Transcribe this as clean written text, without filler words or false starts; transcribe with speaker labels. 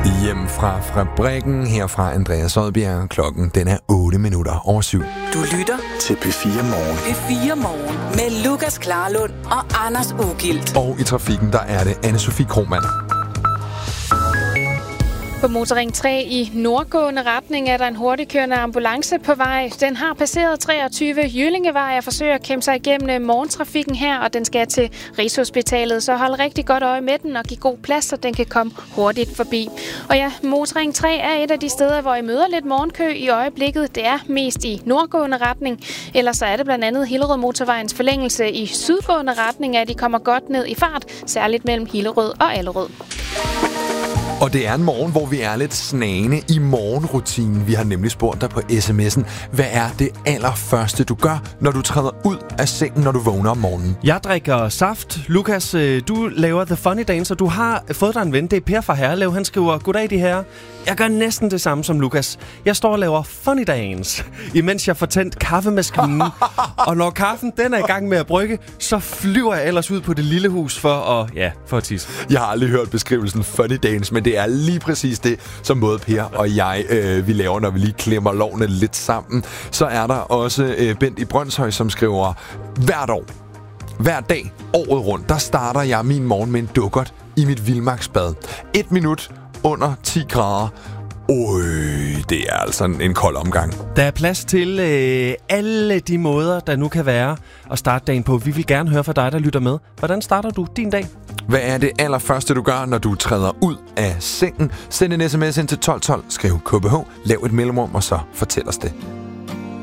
Speaker 1: Hjem fra fabrikken, herfra Andreas Odbjerg. Klokken den er 7:08.
Speaker 2: Du lytter
Speaker 3: til P4 Morgen.
Speaker 2: P4 Morgen med Lukas Klarlund og Anders Ugilt.
Speaker 1: Og i trafikken, der er det Anne-Sophie Krohmann.
Speaker 4: På motorring 3 i nordgående retning er der en hurtigkørende ambulance på vej. Den har passeret 23 Jyllingevej og forsøger at kæmpe sig igennem morgentrafikken her, og den skal til Rigshospitalet. Så hold rigtig godt øje med den og giv god plads, så den kan komme hurtigt forbi. Og ja, motorring 3 er et af de steder, hvor I møder lidt morgenkø i øjeblikket. Det er mest i nordgående retning. Ellers så er det blandt andet Hillerød Motorvejens forlængelse i sydgående retning, at de kommer godt ned i fart, særligt mellem Hillerød og Allerød.
Speaker 1: Og det er en morgen, hvor vi er lidt snagende i morgenrutinen. Vi har nemlig spurgt dig på sms'en, hvad er det allerførste, du gør, når du træder ud af sengen, når du vågner om morgenen?
Speaker 5: Jeg drikker saft. Lukas, du laver The Funny Dance, og du har fået dig en ven. Det er Per fra Herlev. Han skriver, goddag de herrer. Jeg gør næsten det samme som Lukas. Jeg står og laver Funny Dance, imens jeg får tændt kaffemaskinen. Og når kaffen den er i gang med at brygge, så flyver jeg ellers ud på det lille hus for at tisse.
Speaker 1: Jeg har aldrig hørt beskrivelsen Funny Dance, men det er lige præcis det, som både Per og jeg vi laver, når vi lige klemmer lovene lidt sammen. Så er der også Bent i Brønshøj, som skriver, hver dag, året rundt, der starter jeg min morgen med en dukkert i mit vildmarksbad. 1 minut under 10 grader. Det er altså en kold omgang.
Speaker 5: Der er plads til alle de måder, der nu kan være at starte dagen på. Vi vil gerne høre fra dig, der lytter med. Hvordan starter du din dag?
Speaker 1: Hvad er det allerførste, du gør, når du træder ud af sengen? Send en sms ind til 1212, skriv KBH, lav et mellemrum, og så fortæl os det.